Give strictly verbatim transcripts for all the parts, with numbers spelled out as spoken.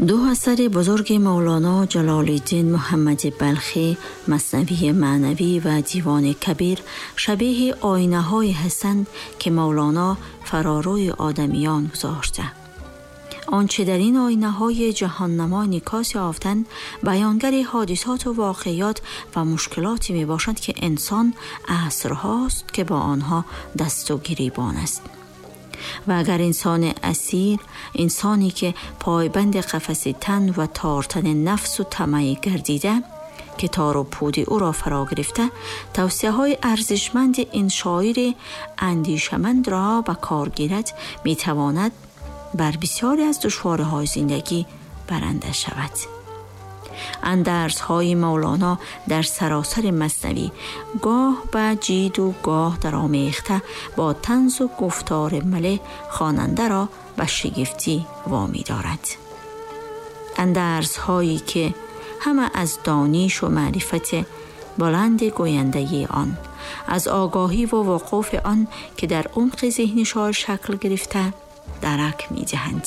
دو اثر بزرگ مولانا جلال الدین محمد بلخی، مثنوی معنوی و دیوان کبیر، شبیه آینه هایی هستند که مولانا فراروی آدمیان گذاشته. آنچه در این آینه های جهان نما انعکاس یافتند بیانگر حادثات و واقعیات و مشکلاتی می باشند که انسان عصرهاست که با آنها دست و گریبان است. و اگر انسان اسیر، انسانی که پایبند قفس تن و تارتن نفس و طمع گردیده که تار و پود او را فرا گرفته، توصیه های ارزشمند این شاعر اندیشمند را به کار گیرد، می تواند بر بسیاری از دشواری‌های زندگی برنده شود. اندرس های مولانا در سراسر مثنوی گاه به جید و گاه در آمیخته با طنز و گفتار ملح خواننده را به شگفتی وامی دارد. اندرس هایی که همه از دانش و معرفت بلند گوینده آن، از آگاهی و وقوف آن که در عمق ذهن شاعر شکل گرفته درک می دهند.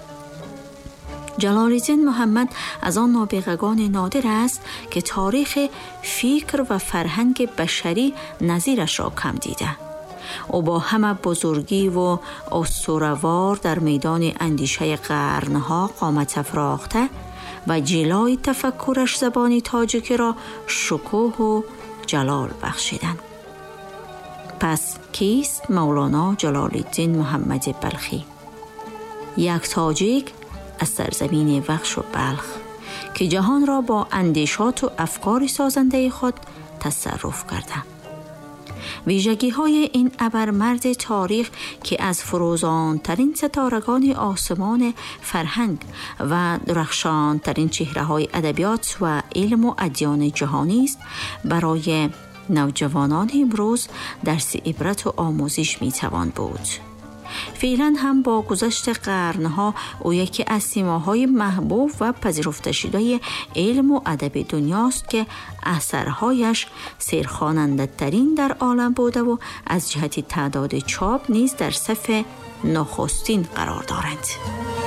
جلال الدین محمد از آن نابغگان نادر است که تاریخ فکر و فرهنگ بشری نظیرش را کم دیده. او با همه بزرگی و اسطوره‌وار در میدان اندیشه قرنها قامت افراخته و جلای تفکرش زبانی تاجیکی را شکوه و جلال بخشیدند. پس کیست مولانا جلال الدین محمد بلخی؟ یک تاجیک از سرزمین وخش و بلخ که جهان را با اندیشات و افکار سازنده خود تصرف کرده. ویژگی های این ابرمرد تاریخ که از فروزان ترین ستارگان آسمان فرهنگ و درخشان ترین چهره های ادبیات و علم و ادیان جهانی است، برای نوجوانان امروز درس عبرت و آموزش می توان بود. فعلا هم با گذشت قرنها او یکی از سیماهای محبوب و پذیرفته شده علم و ادب دنیاست که اثرهایش سرخواننده ترین در عالم بوده و از جهت تعداد چاپ نیز در صف نخستین قرار دارند.